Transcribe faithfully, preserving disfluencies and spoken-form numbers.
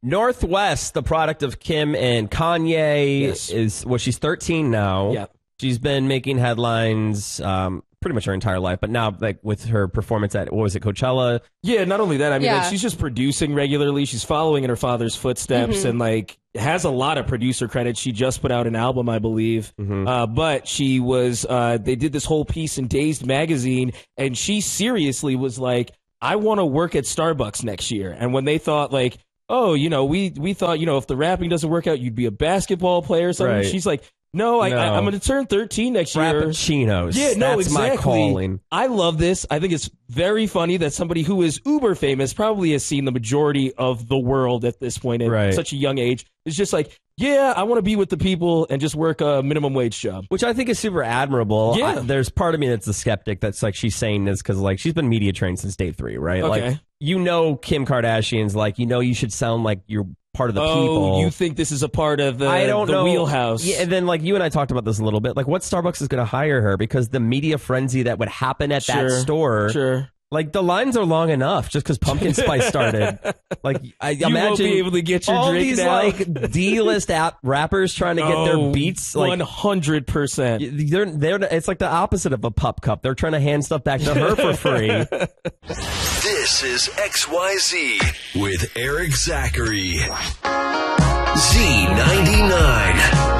Northwest, the product of Kim and Kanye, Yes. is well, she's thirteen now. Yeah. She's been making headlines um, pretty much her entire life, but now, like with her performance at what was it, Coachella? Yeah, not only that, I mean, Yeah. like, she's just producing regularly. She's following in her father's footsteps, Mm-hmm. and like has a lot of producer credit. She just put out an album, I believe. Mm-hmm. Uh, but she was, uh, they did this whole piece in Dazed magazine, and she seriously was like, "I want to work at Starbucks next year." And when they thought like, "Oh, you know, we we thought, you know, if the rapping doesn't work out, you'd be a basketball player or something," Right. she's like, "No, I, No. I, I'm going to turn thirteen next year." Frappuccinos. Yeah, no, That's exactly. my calling. I love this. I think it's very funny that somebody who is uber famous probably has seen the majority of the world at this point at Right. such a young age. It's just like, yeah, I want to be with the people and just work a minimum wage job. Which I think is super admirable. Yeah. I, there's part of me that's a skeptic that's like she's saying this because like she's been media trained since day three, right? Okay. Like you know Kim Kardashian's like, you know you should sound like you're part of the oh, people. you think this is a part of the, I don't the know. wheelhouse? Yeah, and then like you and I talked about this a little bit. Like what Starbucks is going to hire her because the media frenzy that would happen at that Sure, store. Sure. Like the lines are long enough just because Pumpkin Spice started. Like I You imagine won't be able to get your all drink these now. like D-list app rappers trying to get their Oh, beats like one hundred percent. they're they're it's like the opposite of a pup cup. They're trying to hand stuff back to her for free. This is X Y Z with Eric Zachary. Z ninety-nine.